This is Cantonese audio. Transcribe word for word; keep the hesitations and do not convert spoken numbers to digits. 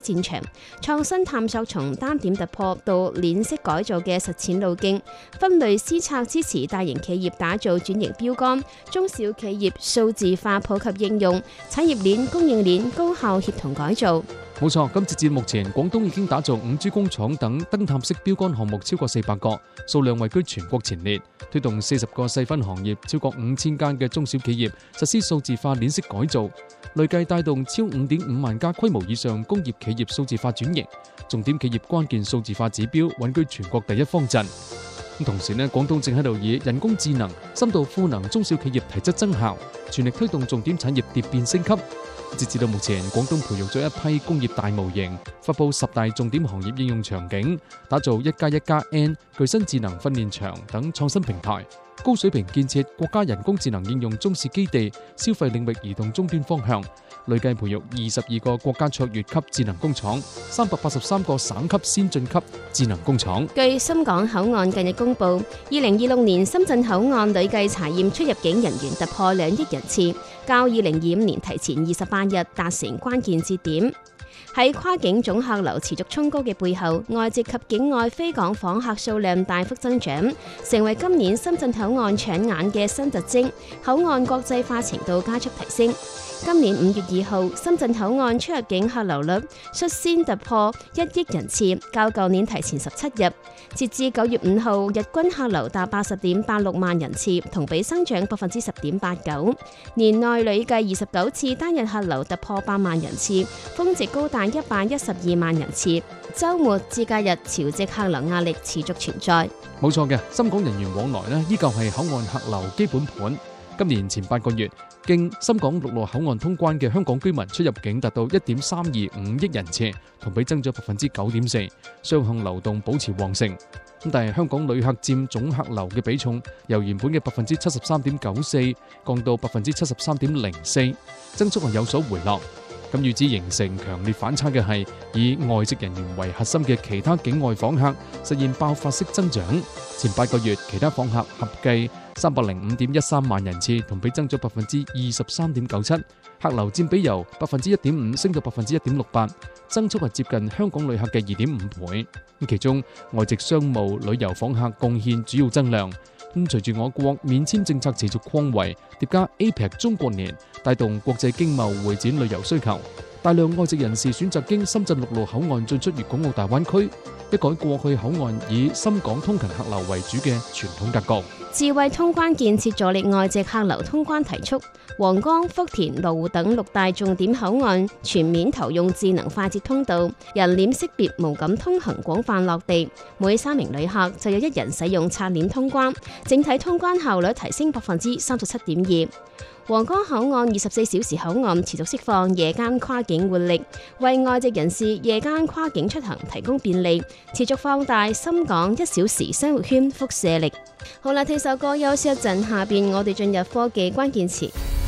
戰場，創新探索從單點突破到鏈式改造嘅實踐路徑，分類施策支持大型企業打造轉型標杆，中小企業數字化普及應用，產業鏈供應鏈高效協同改造。 冇錯，今截至目前，廣東已經打造五 G 工廠等燈塔式標杆項目超過四百個，數量位居全國前列，推動四十個細分行業超過五千間嘅中小企業實施數字化鏈式改造，累計帶動超五點五萬家規模以上工業企業數字化轉型，重點企業關鍵數字化指標穩居全國第一方陣。同時呢，廣東正喺度以人工智能深度賦能中小企業提質增效，全力推動重點產業蝶變升級。截至到目前，廣東培育咗一批工業大模型，發佈十大重點行業應用場景，打造一加一加 N 具新智能訓練場等創新平台，高水平建設國家人工智能應用中試基地，消費領域移動終端方向，累計培育二十二個國家卓越級智能工廠，三百八十三個省級先進級智能工廠。 據深港口岸近日公布，二零二六年深圳口岸累計查驗出入境人員突破兩億人次，較二零二五年提前二十八日達成關鍵節點。喺跨境總客流持續衝高嘅背後，外籍及境外飛港訪客數量大幅增長，成為今年深圳口岸搶眼嘅新特徵，口岸國際化程度加速提升。今年五月二號，深圳口岸出入境客流率率先突破一億人次，較舊年提前十七日。截至九月五號，日均客流達八十點八六萬人次，同比增長百分之十點八九。年內累計二十九次單日客流突破八萬人次，峰值高達一百一十二萬人次。週末至假日潮汐客流壓力持續存在。 冇錯嘅，深港人員往來呢，依舊係口岸客流基本盤。今年前八個月，經深港陸路口岸通關嘅香港居民出入境達到一點三二五億人次，同比增咗百分之九點四，雙向流動保持旺盛。咁但係香港旅客佔總客流嘅比重由原本嘅百分之七十三點九四降到百分之七十三點零四，增速係有所回落。咁與之形成強烈反差嘅係，以外籍人員為核心嘅其他境外訪客實現爆發式增長。前八個月，其他訪客合計三百零五點一三萬人次，同比增咗百分之二十三點九七，客流佔比由百分之一點五升到百分之一點六八，增速係接近香港旅客嘅二點五倍。咁其中外籍商務旅遊訪客貢獻主要增量。咁隨住我國免簽政策持續擴圍，疊加 A P E C 中國年，帶動國際經貿會展旅遊需求，大量外籍人士選擇經深圳陸路口岸進出粵港澳大灣區，一改過去口岸以深港通勤客流為主嘅傳統格局。 智慧通關建設助力外籍客流通關提速，皇崗、福田、羅湖等六大重點口岸全面投用智能快捷通道，人臉識別無感通行廣泛落地，每三名旅客就有一人使用刷臉通關，整體通關效率提升百分之三十七點二。皇崗口岸二十四小時口岸持續釋放夜間跨境活力，為外籍人士夜間跨境出行提供便利，持續放大深港一小時生活圈輻射力。好啦，聽首歌休息一陣，下邊我哋進入科技關鍵詞。